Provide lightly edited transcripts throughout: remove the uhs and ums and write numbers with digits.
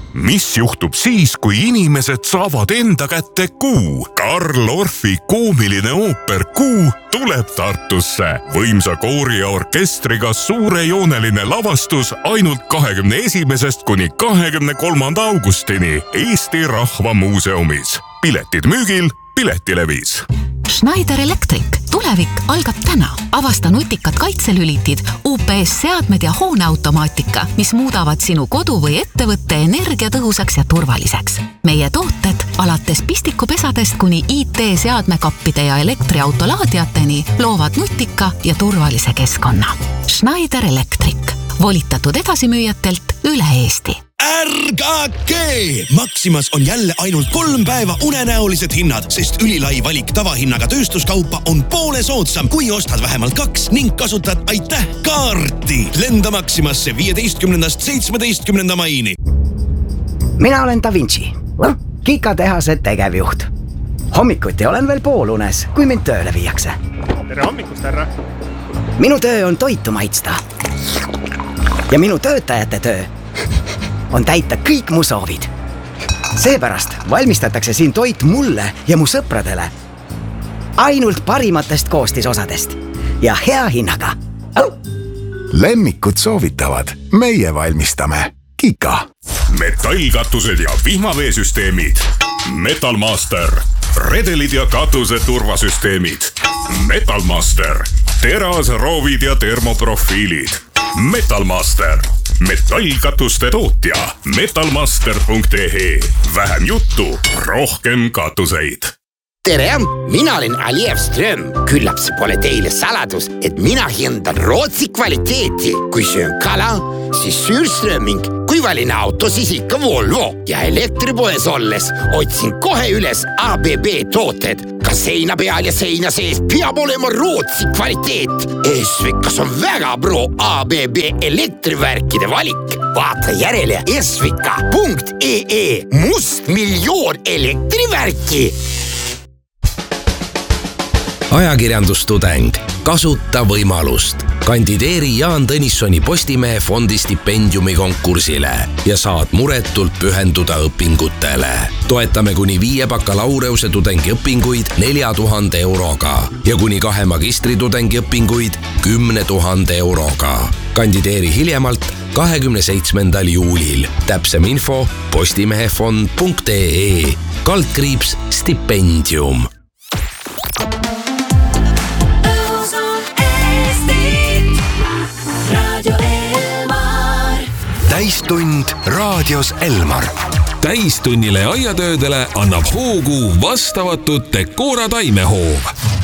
Mis juhtub siis, kui inimesed saavad enda kätte Kuu? Karl Orfi koomiline ooper Kuu tuleb Tartusse. Võimsa koori ja orkestriga suurejooneline lavastus ainult 21. kuni 23. augustini Eesti Rahva Muuseumis. Piletid müügil Piletilevis. Schneider Electric. Tulevik algab täna. Avasta nutikad kaitselülitid, UPS-seadmed ja hooneautomaatika, mis muudavad sinu kodu või ettevõtte energiatõhusaks ja turvaliseks. Meie tooted alates pistikupesadest kuni IT-seadmekappide ja elektriautolaadiateni loovad nutika ja turvalise keskkonna. Schneider Electric. Volitatud edasimüüjatelt üle Eesti. Ärgake! Maximas on jälle ainult 3 päeva unenäolised hinnad, sest ülilai valik tavahinnaga tööstuskaupa on poole soodsam, kui ostad vähemalt 2 ning kasutad aitäh kaarti. Lenda Maximasse 15.–17. maini. Mina olen Da Vinci, Kika tehase tegevjuht. Hommikuti olen veel poolunes, kui mind tööle viiakse. Tere hommikust, härra! Minu töö on toitu maitsta. Ja minu töötajate töö on täita kõik mu soovid. Seepärast valmistatakse siin toit mulle ja mu sõpradele ainult parimatest koostisosadest ja hea hinnaga. Lemmikud soovitavad, meie valmistame. Kika. Metallkatused ja vihmaveesüsteemid. Metalmaster. Redelid ja katuse turvasüsteemid. Metalmaster. Terasroovid ja termoprofiilid. Metalmaster. Metallkatuste tootja. Metalmaster.ee. Vähem juttu, rohkem katuseid. Tere, mina olen Alijev Ström. Küllap see pole teile saladus, et mina hindan Rootsi kvaliteeti. Kui söön kala, siis Sürströming. Kui valin auto, siis ikka Volvo. Ja elektripoes olles otsin kohe üles ABB tooted. Ka seina peal ja seina sees peab olema Rootsi kvaliteet. Esvikas on väga pro ABB elektrivärkide valik. Vaata järele esvika.ee. Must miljoon elektrivärki. Ajakirjandustudeng. Kasuta võimalust. Kandideeri Jaan Tõnissoni Postimehe fondi stipendiumi konkursile ja saad muretult pühenduda õpingutele. Toetame kuni 5 bakalaureuse tudengi õpinguid 4000 euroga ja kuni 2 magistritudengi õpinguid 10 000 euroga. Kandideeri hiljemalt 27. juulil. Täpsem info postimehefond.ee /stipendium. Täistund raadios Elmar. Täistunnile aiatöödele annab hoogu vastavatud Decora taimehoov.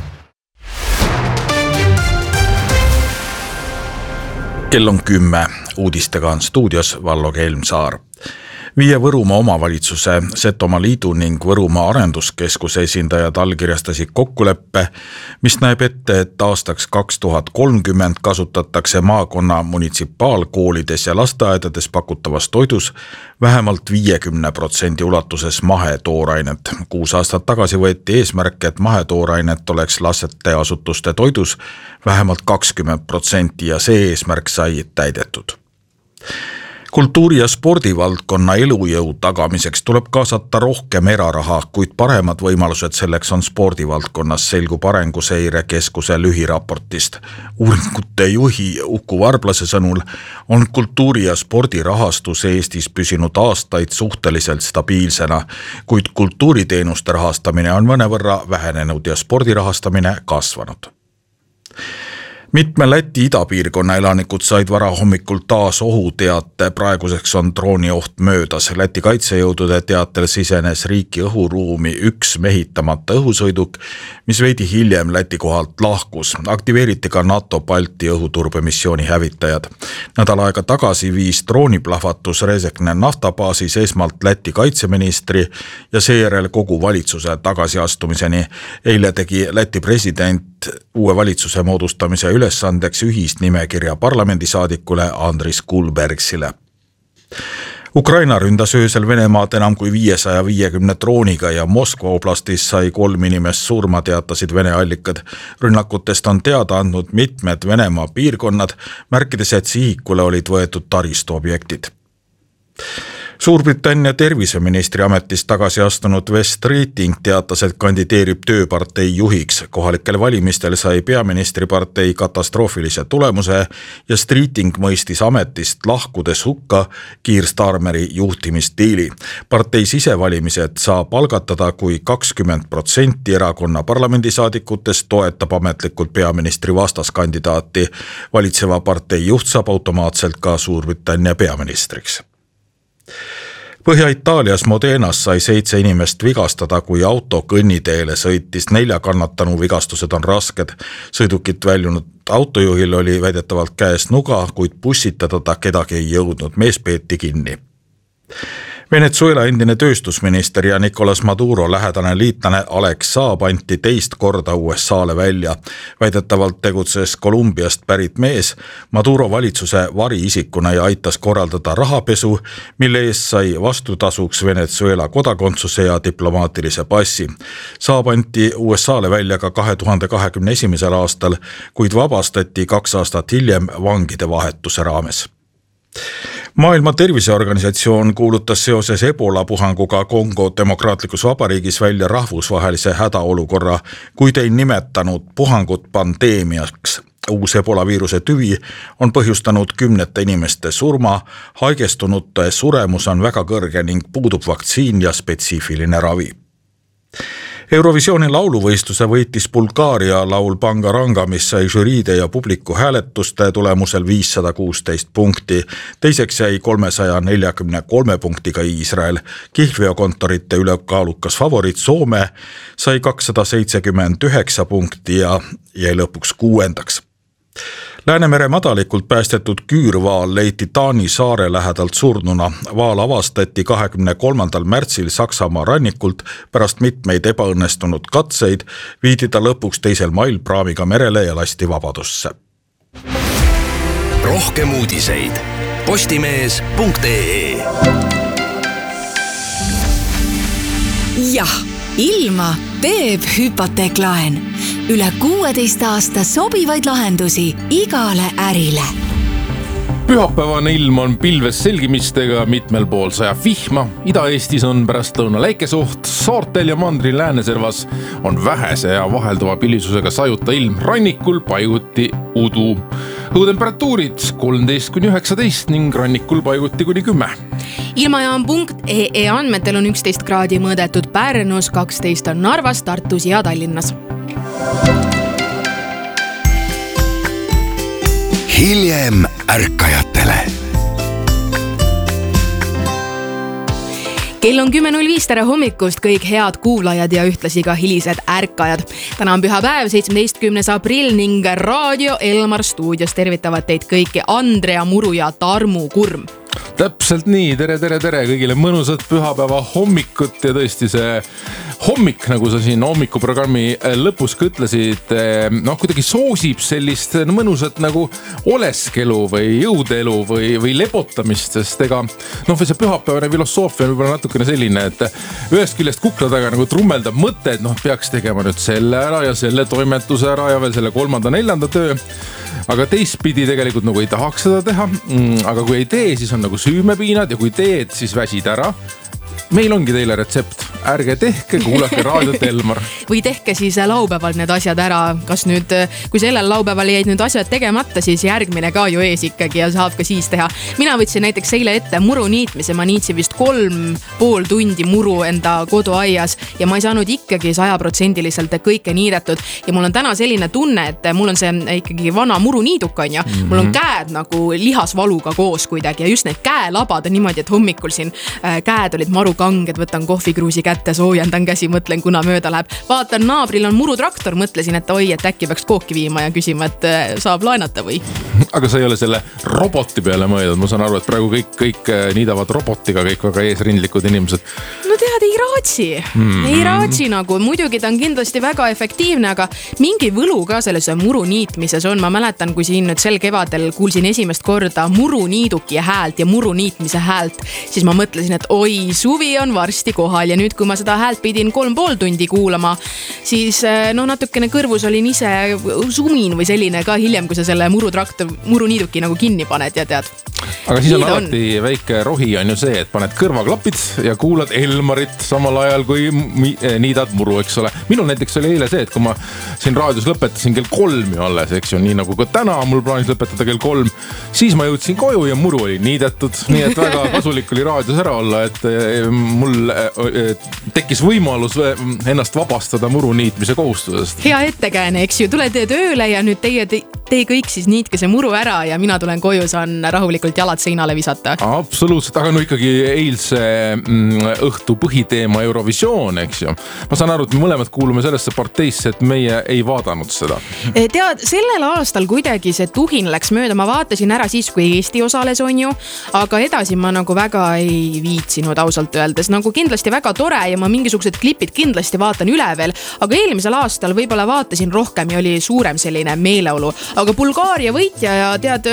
Kell on 10. Uudistega on stuudios Vallo Kelmsaar. 5 Võrumaa omavalitsuse, Setomaa liidu ning Võrumaa arenduskeskuse esindajad allkirjastasid kokkuleppe, mis näeb ette, et aastaks 2030 kasutatakse maakonna munitsipaalkoolides ja lasteaedades pakutavas toidus vähemalt 50% ulatuses mahetoorainet. 6 aastat tagasi võeti eesmärk, et mahetoorainet oleks lasteasutuste toidus vähemalt 20% ja see eesmärk sai täidetud. Kultuuri- ja spordivaldkonna elujõu tagamiseks tuleb kaasata rohkem eraraha, kuid paremad võimalused selleks on spordivaldkonnas, selgub Arenguseire Keskuse lühiraportist. Uuringute juhi Uku Varblase sõnul on kultuuri- ja spordirahastus Eestis püsinud aastaid suhteliselt stabiilsena, kuid kultuuriteenuste rahastamine on mõnevõrra vähenenud ja spordirahastamine kasvanud. Mitme Läti idapiirkonna elanikud said varahommikul taas ohuteate, praeguseks on droonioht möödas. Läti kaitsejõudude teatel sisenes riiki õhuruumi 1 mehitamata õhusõiduk, mis veidi hiljem Läti kohalt lahkus. Aktiveeriti ka NATO Balti õhuturbemissiooni hävitajad. Nädal aega tagasi viis drooniplahvatus Rezekne naftabaasis esmalt Läti kaitseministri ja seejärel kogu valitsuse tagasiastumiseni. Eile tegi Läti president uue valitsuse moodustamise ülesandeks ühisnimekirja parlamendisaadikule Andris Kulbergsile. Ukraina ründas öösel Venemaad enam kui 550 drooniga ja Moskva oblastis sai 3 inimest surma, teatasid Vene allikad. Rünnakutest on teada andnud mitmed Venemaa piirkonnad, märkides, et sihikule olid võetud taristuobjektid. Suurbritannia terviseministri ametist tagasi astunud Wes Streeting teatas, et kandideerib tööpartei juhiks. Kohalikel valimistel sai peaministripartei katastroofilise tulemuse ja Streeting mõistis ametist lahkudes hukka Keir Starmeri juhtimisstiili. Partei sisevalimised saab algatada, kui 20% erakonna parlamendisaadikutest toetab ametlikult peaministri vastaskandidaati. Valitseva partei juht saab automaatselt ka Suurbritannia peaministriks. Põhja-Itaalias Modenas sai 7 inimest vigastada, kui auto kõnniteele sõitis. 4 kannatanu vigastused on rasked. Sõidukit väljunud autojuhil oli väidetavalt käes nuga, kuid bussitada ta kedagi ei jõudnud. Mees peeti kinni. Venezuela endine tööstusminister ja Nicolas Maduro lähedane liitlane Alex Saab anti teist korda USA'le välja. Väidetavalt tegutses Kolumbiast pärit mees Maduro valitsuse variisikuna ja aitas korraldada rahapesu, mille eest sai vastutasuks Venezuela kodakondsuse ja diplomaatilise passi. Saab anti USA'le välja ka 2021. aastal, kuid vabastati 2 aastat hiljem vangide vahetuse raames. Maailma Terviseorganisatsioon kuulutas seoses Ebola puhanguga Kongo Demokraatlikus Vabariigis välja rahvusvahelise hädaolukorra, kuid ei nimetanud puhangut pandeemiaks. Uus Ebola viiruse tüvi on põhjustanud 10 inimeste surma, haigestunute suremus on väga kõrge ning puudub vaktsiin ja spetsiifiline ravi. Eurovisiooni lauluvõistluse võitis Bulgaaria laul Bangaranga, mis sai žüriide ja publiku hääletuste tulemusel 516 punkti. Teiseks jäi 343 punktiga Iisrael. Kihlveokontorite ülekaalukas favoriit Soome sai 279 punkti ja jäi lõpuks 6. Läänemere madalikult päästetud küürvaal leiti Taani saare lähedalt surnuna. Vaal avastati 23. märtsil Saksamaa rannikult. Pärast mitmeid ebaõnnestunud katseid viidi ta lõpuks 2. mail praamiga merele ja lasti vabadusse. Rohkem uudiseid postimees.ee. Jah, ilma teeb hüpoteeklaen. Üle 16 aasta sobivaid lahendusi igale ärile. Pühapäevane ilm on pilves selgimistega, mitmel pool sajab vihma. Ida-Eestis on pärastlõuna läikesuht, saartel ja mandri lääneservas on vähese ja vahelduva pilisusega sajuta ilm, rannikul paiguti udu. Õhutemperatuurid 13–19 ning rannikul paiguti kuni 10. Ilmajaam.ee andmetel on 11 kraadi mõõdetud Pärnus, 12 on Narvas, Tartus ja Tallinnas. Hiljem ärkajatele. Kell on 10.05, tere hommikust kõik head kuulajad ja ühtlasi ka hilised ärkajad. Täna on pühapäev, 17. aprill ning Raadio Elmar stuudios tervitavad teid kõiki Andrea Muru ja Tarmu Kurm. Täpselt nii, tere kõigile mõnusat pühapäeva hommikut ja tõesti see hommik, nagu sa siin hommikuprogrammi lõpus ka ütlesid, kuidagi soosib sellist mõnusat nagu oleskelu või jõudelu või lepotamist, sest ega see pühapäevane filosoofia on võib-olla natukene selline, et ühest küljest kukla taga nagu trummeldab mõte, et peaks tegema nüüd selle ära ja selle toimetuse ära ja veel selle 3.–4. töö, aga teistpidi tegelikult nagu ei tahaks seda teha, aga kui ei tee, siis on nagu süümepiinad ja kui teed, siis väsid ära. Meil ongi teile retsept. Ärge tehke, kuulake raadiot Elmar. Või tehke siis laupäeval need asjad ära. Kas nüüd, kui sellel laupäeval jäid nüüd asjad tegemata, siis järgmine ka ju ees ikkagi ja saab ka siis teha. Mina võtsin näiteks eile ette muru niitmise. Ma niitsin vist 3,5 tundi muru enda koduaias ja ma ei saanud ikkagi 100% kõike niidetud. Ja mul on täna selline tunne, et mul on see ikkagi vana muru niidukan ja mul on käed nagu lihasvaluga koos kuidagi ja just need käelabad on niimoodi, et hommikul siin käed olid maru kanged, võtan kohvikruusi kätte, soojendan käsi, mõtlen, kuna mööda läheb. Vaatan, naabril on murutraktor, mõtlesin, et oi, et äkki peaks kooki viima ja küsima, et saab laenata või? Aga sa ei ole selle roboti peale mõeldud, ma saan aru, et praegu kõik niidavad robotiga, kõik väga eesrindlikud inimesed. No tead, tead, ei raatsi nagu, muidugi ta on kindlasti väga efektiivne, aga mingi võlu ka selles muru niitmises on. Ma mäletan, kui siin nüüd sel kevadel kuulsin esimest korda muruniiduki häält ja muru niitmise häält, siis ma mõtlesin, et oi, suvi on varsti kohal ja nüüd, kui ma seda häält pidin 3,5 tundi kuulama, siis natukene kõrvus olin ise sumin või selline ka hiljem, kui sa selle muruniiduki nagu kinni paned ja tead. Aga siis on alati väike rohi on ju see, et paned kõrvaklapid ja kuulad Elmarit samal ajal, kui niidad muru, eks ole. Minul näiteks oli eile see, et kui ma siin raadios lõpetasin kell 3 ju alles, eks ju, nii nagu ka täna mul plaanis lõpetada kell 3, siis ma jõudsin koju ja muru oli niidetud, nii et väga kasulik oli raadios ära olla, et mul tekkis võimalus ennast vabastada muru niitmise kohustusest. Hea ettekääne, eks ju, tuled tööle ja nüüd teie kõik siis niitke see muru ära ja mina tulen koju, saan rahulikult jalad seinale visata. Absoluutselt, aga no ikkagi eilse õhtu põhiteema Eurovisioon, eks ju. Ma saan aru, et me mõlemad kuulume sellesse parteisse, et meie ei vaadanud seda. Tead, sellel aastal kuidagi see tuhin läks mööda, ma vaatasin ära siis, kui Eesti osales on ju, aga edasi ma nagu väga ei viitsinud ausalt öeldes, nagu kindlasti väga tore ja ma mingisugused klipid kindlasti vaatan üle veel, aga eelmisel aastal võib-olla vaatasin rohkem ja oli suurem selline meeleolu, aga Bulgaaria võitja ja tead,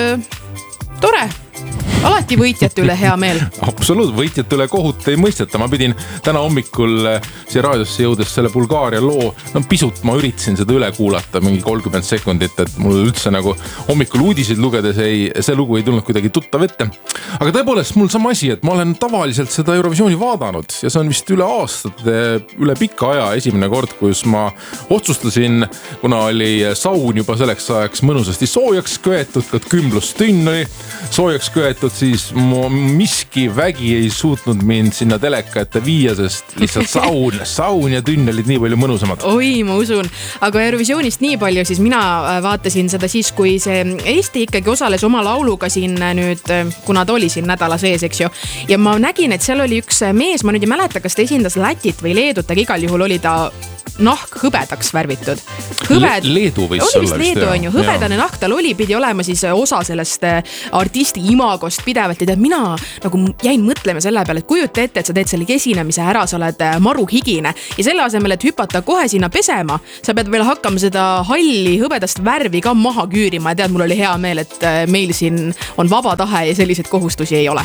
tore. Alati võitjate üle hea meel. Absoluut, võitjate üle kohut ei mõisteta. Ma pidin täna hommikul siia raadiosse jõudes selle Bulgaaria loo, pisut ma üritasin seda üle kuulata, mingi 30 sekundit, et mul üldse nagu hommikul uudiseid lugedes see lugu ei tulnud kuidagi tuttav ette. Aga tõepoolest mul sama asi, et ma olen tavaliselt seda Eurovisiooni vaadanud ja see on vist üle aastate, üle pika aja esimene kord, kus ma otsustasin, kuna oli saun juba selleks ajaks mõnusasti soojaks köetud, ka kümblustünn oli soojaks köetud, siis miski vägi ei suutnud mind sinna teleka ette viia, sest lihtsalt saun ja tünn olid nii palju mõnusamad. Oi, ma usun. Aga Eurovisioonist nii palju, siis mina vaatasin seda siis, kui see Eesti ikkagi osales oma lauluga siin nüüd, kuna ta oli siin nädala sees, eks ju. Ja ma nägin, et seal oli üks mees, ma nüüd ei mäleta, kas ta esindas Lätit või Leedut, aga igal juhul oli ta nahk hõbedaks värvitud. Leedu võis olla. Leedu on ju, hõbedane nahk tal oli, pidi olema siis osa sellest artisti imagost pidevalt ja mina nagu jäin mõtlema selle peale, et kujuta ette, et sa teed selle esinemise ära, sa oled maru higine ja selle asemel, et hüpata kohe sinna pesema, sa pead veel hakkama seda halli hõbedast värvi ka maha küürima ja tead, mul oli hea meel, et meil siin on vaba tahe ja selliseid kohustusi ei ole.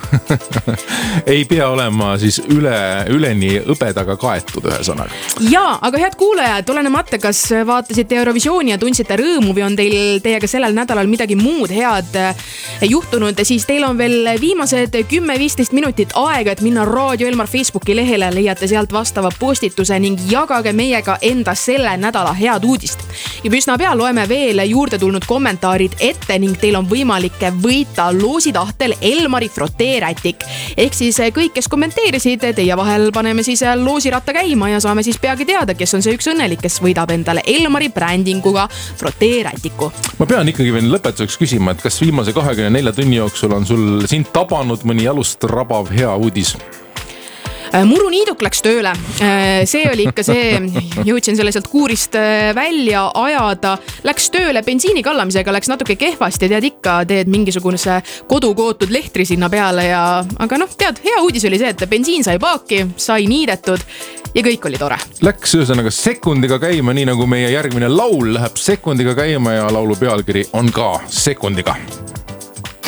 Ei pea olema siis üleni hõbedaga kaetud ühe sõnaga. Jaa, aga head kuulajad, olenemata, kas vaatasite Eurovisiooni ja tundsite rõõmu või on teiega sellel nädalal midagi muud head juhtunud, siis teil on veel viimased 10-15 minutit aega, et minna Raadio Elmar Facebooki lehele, leiate sealt vastava postituse ning jagage meiega enda selle nädala head uudist. Juba üsna pea loeme veel juurde tulnud kommentaarid ette ning teil on võimalik võita loositahtel Elmari froteerätik. Ehk siis kõik, kes kommenteerisid, teie vahel paneme siis loosiratta käima ja saame siis peagi teada, kes on see üks õnnelik, kes võidab endale Elmari brändinguga froteerätiku. Ma pean ikkagi veel lõpetuseks küsima, et kas viimase 24 tunni jooksul on sul sind tabanud mõni jalust rabav hea uudis? Muruniiduk läks tööle, see oli ikka see, jõudsin selle sealt kuurist välja ajada, läks tööle bensiini kallamisega, läks natuke kehvasti, tead ikka, teed mingisugune kodukootud lehtri sinna peale aga tead, hea uudis oli see, et bensiin sai paaki, sai niidetud ja kõik oli tore. Läks ühesõnaga sekundiga käima, nii nagu meie järgmine laul läheb sekundiga käima ja laulu pealkiri on ka sekundiga.